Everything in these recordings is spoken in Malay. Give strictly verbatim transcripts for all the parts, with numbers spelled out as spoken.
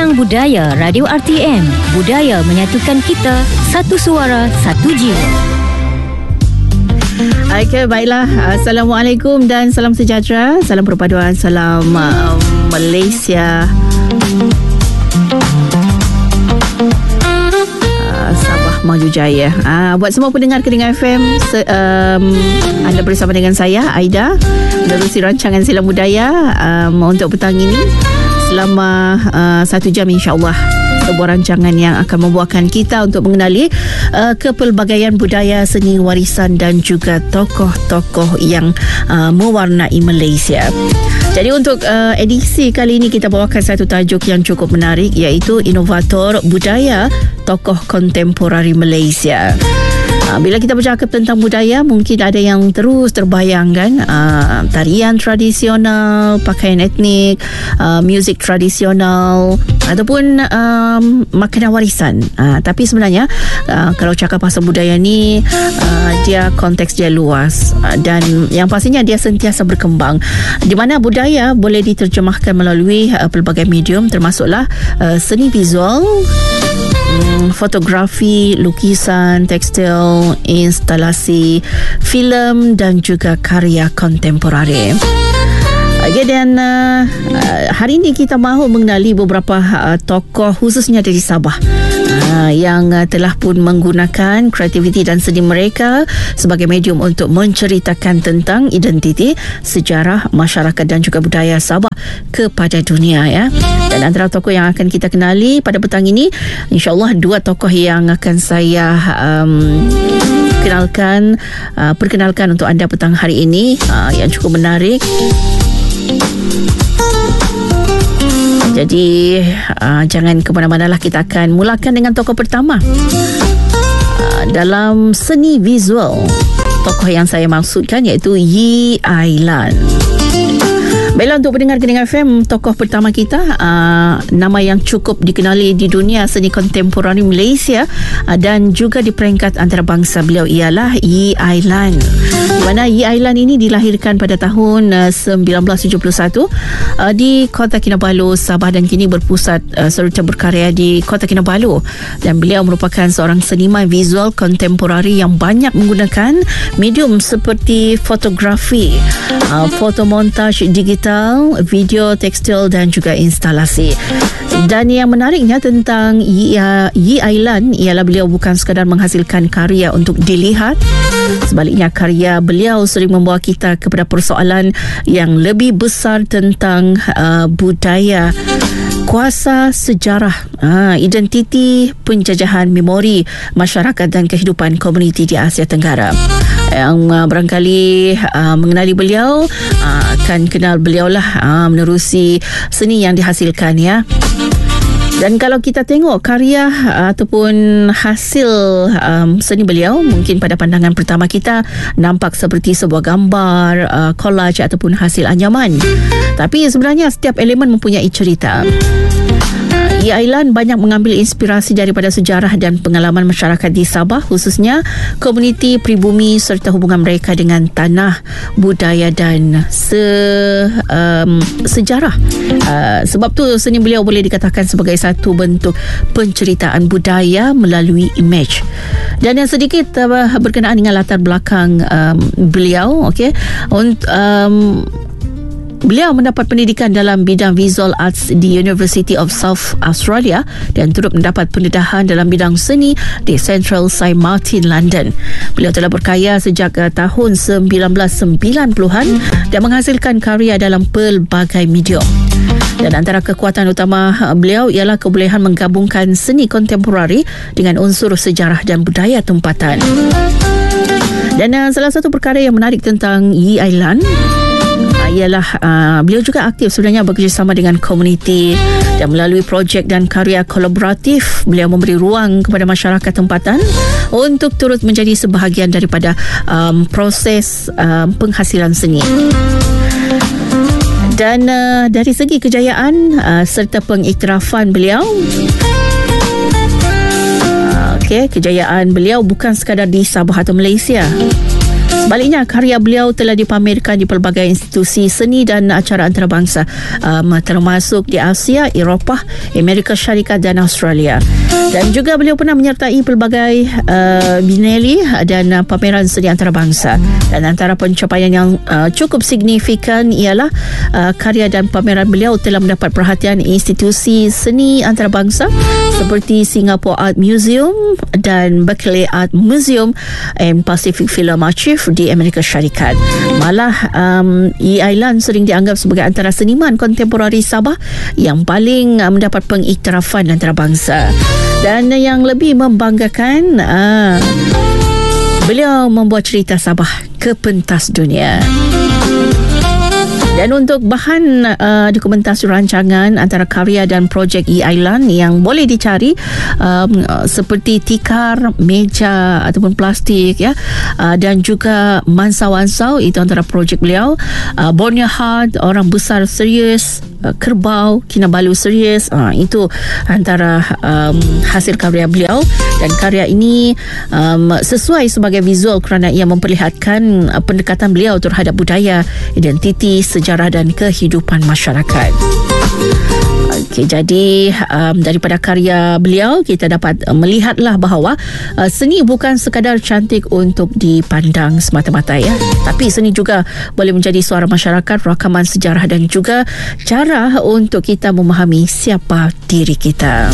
Bincang Budaya Radio R T M. Budaya menyatukan kita, satu suara, satu jiwa. Okay, baiklah. Assalamualaikum dan salam sejahtera. Salam perpaduan, salam uh, Malaysia. Uh, Sabah Maju Jaya. Uh, buat semua pendengar Kedengar F M, se- um, anda bersama dengan saya, Aida, menerusi rancangan Silang Budaya um, untuk petang ini. Selama uh, satu jam insya-Allah, sebuah rancangan yang akan membuahkan kita untuk mengenali uh, kepelbagaian budaya, seni, warisan dan juga tokoh-tokoh yang uh, mewarnai Malaysia. Jadi untuk uh, edisi kali ini kita bawakan satu tajuk yang cukup menarik, iaitu inovator budaya tokoh kontemporari Malaysia. Bila kita bercakap tentang budaya, mungkin ada yang terus terbayang kan, uh, tarian tradisional, pakaian etnik, uh, muzik tradisional ataupun um, makanan warisan. Uh, tapi sebenarnya uh, kalau cakap pasal budaya ni, uh, dia konteks dia luas, uh, dan yang pastinya dia sentiasa berkembang, di mana budaya boleh diterjemahkan melalui uh, pelbagai medium, termasuklah uh, seni visual, fotografi, lukisan, tekstil, instalasi, filem dan juga karya kontemporari. Okay, dan uh, hari ini kita mahu mengenali beberapa uh, tokoh khususnya dari Sabah uh, yang uh, telah pun menggunakan kreativiti dan seni mereka sebagai medium untuk menceritakan tentang identiti, sejarah, masyarakat dan juga budaya Sabah kepada dunia, ya. Dan antara tokoh yang akan kita kenali pada petang ini, insya-Allah dua tokoh yang akan saya um, kenalkan, uh, perkenalkan untuk anda petang hari ini, uh, yang cukup menarik. Jadi uh, jangan ke mana-mana lah, kita akan mulakan dengan tokoh pertama. Uh, dalam seni visual, tokoh yang saya maksudkan iaitu Yee Ai Lan. Baiklah, untuk pendengar Kedengar F M, tokoh pertama kita, uh, nama yang cukup dikenali di dunia seni kontemporari Malaysia uh, dan juga di peringkat antarabangsa beliau ialah Yee Ai Lan. Di mana Yee Ai Lan ini dilahirkan pada tahun uh, sembilan belas tujuh puluh satu uh, di Kota Kinabalu, Sabah, dan kini berpusat uh, serta berkarya di Kota Kinabalu. Dan beliau merupakan seorang seniman visual kontemporari yang banyak menggunakan medium seperti fotografi, uh, fotomontaj digital, video, tekstil dan juga instalasi. Dan yang menariknya tentang Yee Ai Lan ialah beliau bukan sekadar menghasilkan karya untuk dilihat. Sebaliknya, karya beliau sering membawa kita kepada persoalan yang lebih besar tentang uh, budaya, kuasa sejarah, uh, identiti, penjajahan memori masyarakat dan kehidupan komuniti di Asia Tenggara. Yang uh, barangkali uh, mengenali beliau uh, akan kenal beliau lah uh, menerusi seni yang dihasilkan, ya. Dan kalau kita tengok karya uh, ataupun hasil um, seni beliau, mungkin pada pandangan pertama kita nampak seperti sebuah gambar, uh, collage ataupun hasil anyaman. Tapi sebenarnya setiap elemen mempunyai cerita. Yee Ai Lan banyak mengambil inspirasi daripada sejarah dan pengalaman masyarakat di Sabah, khususnya komuniti pribumi serta hubungan mereka dengan tanah, budaya dan se, um, sejarah. Uh, sebab tu seni beliau boleh dikatakan sebagai satu bentuk penceritaan budaya melalui image. Dan yang sedikit uh, berkenaan dengan latar belakang um, beliau, okey. Untuk um, beliau mendapat pendidikan dalam bidang visual arts di University of South Australia dan turut mendapat pendedahan dalam bidang seni di Central Saint Martin, London. Beliau telah berkarya sejak uh, tahun sembilan belas sembilan puluhan dan menghasilkan karya dalam pelbagai medium. Dan antara kekuatan utama uh, beliau ialah kebolehan menggabungkan seni kontemporari dengan unsur sejarah dan budaya tempatan. Dan uh, salah satu perkara yang menarik tentang Yee Ai Lan ialah uh, beliau juga aktif sebenarnya bekerjasama dengan komuniti, dan melalui projek dan karya kolaboratif beliau memberi ruang kepada masyarakat tempatan untuk turut menjadi sebahagian daripada um, proses um, penghasilan seni. Dan uh, dari segi kejayaan uh, serta pengiktirafan beliau, uh, okay, kejayaan beliau bukan sekadar di Sabah atau Malaysia. Sebaliknya, karya beliau telah dipamerkan di pelbagai institusi seni dan acara antarabangsa, um, termasuk di Asia, Eropah, Amerika Syarikat dan Australia. Dan juga beliau pernah menyertai pelbagai uh, bineli dan uh, pameran seni antarabangsa. Dan antara pencapaian yang uh, cukup signifikan ialah uh, karya dan pameran beliau telah mendapat perhatian institusi seni antarabangsa seperti Singapore Art Museum dan Berkeley Art Museum and Pacific Film Archive di Amerika Syarikat. Malah um, Yee Ai Lan sering dianggap sebagai antara seniman kontemporari Sabah yang paling uh, mendapat pengiktirafan antarabangsa. Dan yang lebih membanggakan, uh, beliau membuat cerita Sabah ke pentas dunia. Dan untuk bahan uh, dokumentasi rancangan antara karya dan projek Yee Ai Lan yang boleh dicari um, seperti tikar, meja ataupun plastik, ya, uh, dan juga mansau-ansau, itu antara projek beliau. uh, Borneo Heart, Orang Besar Serius, uh, Kerbau, Kinabalu Serius, uh, itu antara um, hasil karya beliau. Dan karya ini um, sesuai sebagai visual kerana ia memperlihatkan uh, pendekatan beliau terhadap budaya, identiti, sejarah dan kehidupan masyarakat. Okey, jadi um, daripada karya beliau kita dapat uh, melihatlah bahawa uh, seni bukan sekadar cantik untuk dipandang semata-mata, ya, tapi seni juga boleh menjadi suara masyarakat, rakaman sejarah dan juga cara untuk kita memahami siapa diri kita.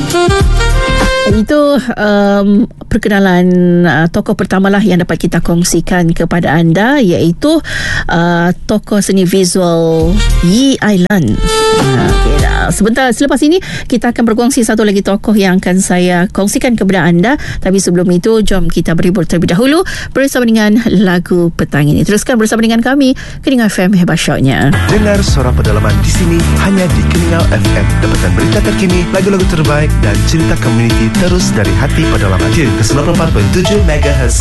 Itu um, perkenalan uh, tokoh pertamalah yang dapat kita kongsikan kepada anda, iaitu uh, tokoh seni visual Yee Ai Lan. Uh, okay, sebentar selepas ini kita akan berkongsi satu lagi tokoh yang akan saya kongsikan kepada anda. Tapi sebelum itu, jom kita berhibur terlebih dahulu bersama dengan lagu petang ini. Teruskan bersama dengan kami, Keningau F M, hebat syoknya. Dengar suara pedalaman di sini hanya di Keningau F M. Dapatkan berita terkini, lagu-lagu terbaik dan cerita komuniti terus dari hati pedalaman. Ke sembilan puluh empat perpuluhan tujuh megahertz.